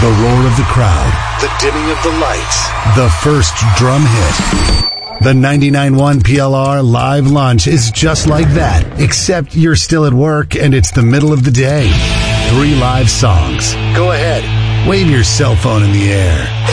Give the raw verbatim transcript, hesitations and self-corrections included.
The roar of the crowd. The dimming of the lights. The first drum hit. The ninety-nine point one P L R Live Lunch is just like that, except you're still at work and it's the middle of the day. Three live songs. Go ahead, wave your cell phone in the air.